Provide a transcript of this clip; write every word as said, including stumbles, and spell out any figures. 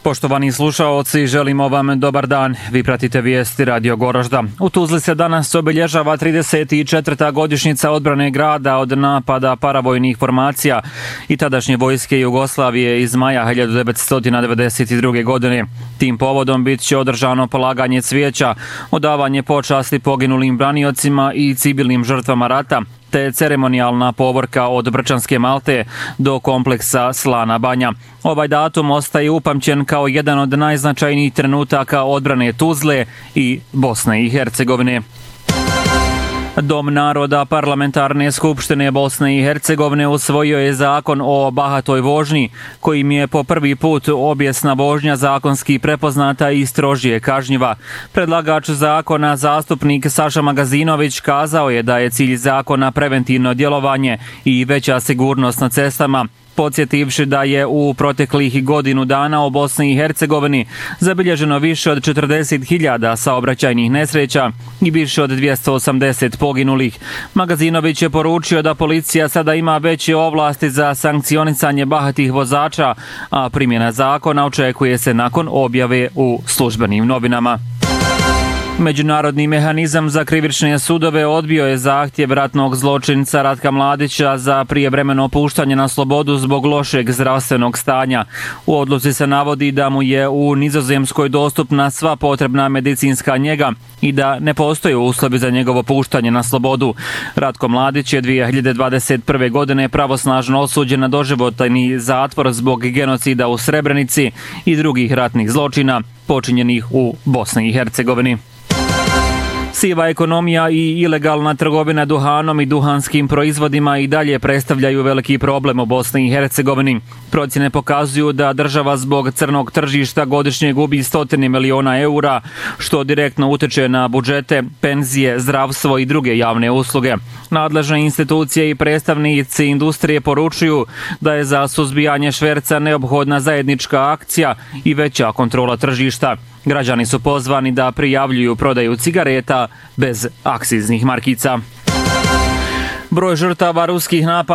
Poštovani slušaoci, želimo vam dobar dan. Vi pratite vijesti Radio Goražda. U Tuzli se danas obilježava trideset četvrta godišnjica odbrane grada od napada paravojnih formacija i tadašnje vojske Jugoslavije iz maja hiljadu devetsto devedeset druge. godine. Tim povodom bit će održano polaganje cvijeća, odavanje počasti poginulim braniocima i civilnim žrtvama rata, te ceremonijalna povorka od Brčanske Malte do kompleksa Slana Banja. Ovaj datum ostaje upamćen kao jedan od najznačajnijih trenutaka odbrane Tuzle i Bosne i Hercegovine. Dom naroda Parlamentarne skupštine Bosne i Hercegovine usvojio je zakon o bahatoj vožnji, kojim je po prvi put obijesna vožnja zakonski prepoznata i strožije kažnjiva. Predlagač zakona, zastupnik Saša Magazinović, kazao je da je cilj zakona preventivno djelovanje i veća sigurnost na cestama, podsjetivši da je u proteklih godinu dana u Bosni i Hercegovini zabilježeno više od četrdeset hiljada saobraćajnih nesreća i više od dvjesto osamdeset poginulih. Magazinović je poručio da policija sada ima veće ovlasti za sankcionisanje bahatih vozača, a primjena zakona očekuje se nakon objave u službenim novinama. Međunarodni mehanizam za krivične sudove odbio je zahtjev ratnog zločinca Ratka Mladića za prijevremeno puštanje na slobodu zbog lošeg zdravstvenog stanja. U odluci se navodi da mu je u Nizozemskoj dostupna sva potrebna medicinska njega i da ne postoje uslovi za njegovo puštanje na slobodu. Ratko Mladić je dvije hiljade dvadeset prve. godine pravosnažno osuđen na doživotni zatvor zbog genocida u Srebrenici i drugih ratnih zločina počinjenih u Bosni i Hercegovini. Siva ekonomija i ilegalna trgovina duhanom i duhanskim proizvodima i dalje predstavljaju veliki problem u Bosni i Hercegovini. Procjene pokazuju da država zbog crnog tržišta godišnje gubi stotine miliona eura, što direktno utiče na budžete, penzije, zdravstvo i druge javne usluge. Nadležne institucije i predstavnici industrije poručuju da je za suzbijanje šverca neophodna zajednička akcija i veća kontrola tržišta. Građani su pozvani da prijavljuju prodaju cigareta bez akciznih markica. Broj žrtava ruskih napada